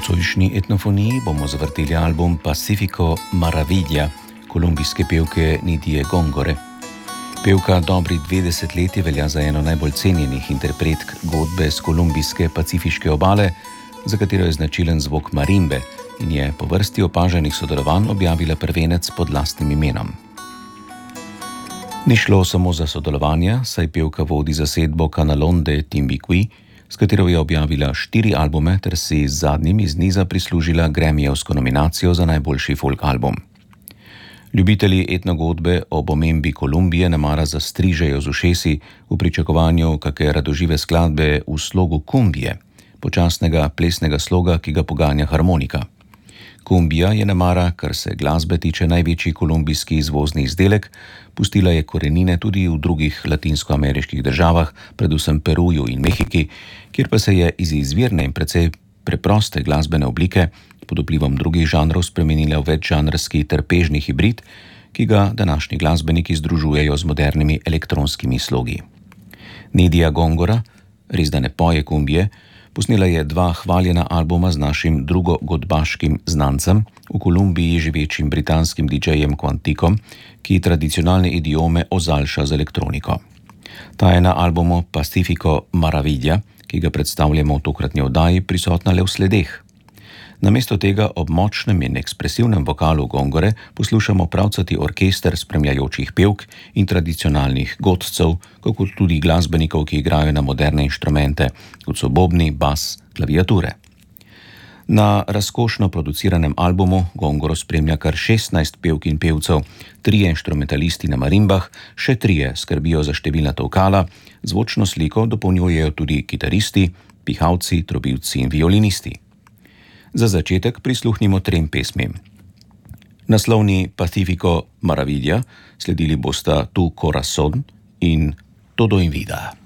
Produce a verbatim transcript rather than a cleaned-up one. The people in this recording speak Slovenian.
nocojšnji etnofoniji bomo zavrteli album Pacifico Maravilla kolumbijske pevke Nidije Gongore. Pevka dobri dve desetletji velja za eno najbolj cenjenih interpretk godbe z kolumbijske pacifiške obale, za katero je značilen zvok marimbe in je po vrsti opaženih sodelovanj objavila prvenec pod lastnim imenom. Ni šlo samo za sodelovanja, saj pevka vodi zasedbo Canalón de Timbiquí, s katero je objavila štiri albume ter si z zadnjim iz niza prislužila Grammyjevsko nominacijo za najboljši folk album. Ljubitelji etnogodbe ob omembi Kolumbije nemara zastrižejo z ušesi v pričakovanju kake radožive skladbe v slogu kumbije, počasnega plesnega sloga, ki ga poganja harmonika. Kumbija je nemara, kar se glasbe tiče, največji kolumbijski izvozni izdelek, pustila je korenine tudi v drugih latinskoameriških državah, predvsem Peruju in Mehiki, kjer pa se je iz izvirne in precej preproste glasbene oblike pod vplivom drugih žanrov spremenila v večžanrski trpežni hibrid, ki ga današnji glasbeniki združujejo z modernimi elektronskimi slogi. Nidija Gongora, res da ne poje kumbije, posnela je dva hvaljena albuma z našim drugogodbaškim znancem, v Kolumbiji živečim britanskim didžejem Quanticom, ki tradicionalne idiome ozaljša z elektroniko. Ta je na albumu Pacifico Maravilla, ki ga predstavljamo v tokratni oddaji, prisotna le v sledeh. Namesto tega ob močnem in ekspresivnem vokalu Gongore poslušamo pravcati orkester spremljajočih pevk in tradicionalnih godcev, kot tudi glasbenikov, ki igrajo na moderne inštrumente, kot so bobni, bas, klaviature. Na razkošno produciranem albumu Gongoro spremlja kar šestnajst pevk in pevcev, trije inštrumentalisti na marimbah, še trije skrbijo za številna tolkala, zvočno sliko dopolnjujejo tudi kitaristi, pihalci, trobilci in violinisti. Za začetek prisluhnimo trem pesmim. Naslovni Pacifico Maravilla, sledili bosta Tu Corazón in Todo en Vida.